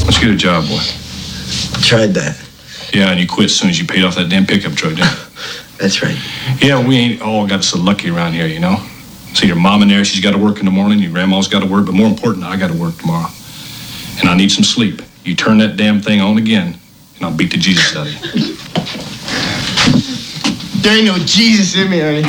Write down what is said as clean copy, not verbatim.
Let's get a job, boy. Tried that. Yeah, and you quit as soon as you paid off that damn pickup truck, didn't you? That's right. Yeah, we ain't all got so lucky around here, you know? See, your mom in there, she's got to work in the morning, your grandma's got to work, but more important, I got to work tomorrow. And I need some sleep. You turn that damn thing on again, and I'll beat the Jesus out of you. There ain't no Jesus in me, Ernie.